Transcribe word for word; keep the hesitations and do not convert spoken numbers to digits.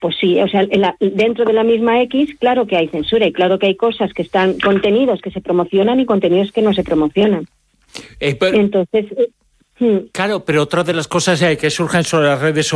Pues sí, o sea, en la, dentro de la misma X, claro que hay censura y claro que hay cosas que están, contenidos que se promocionan y contenidos que no se promocionan. Eh, pero, Entonces... Eh, claro, pero otra de las cosas eh, que surgen sobre las redes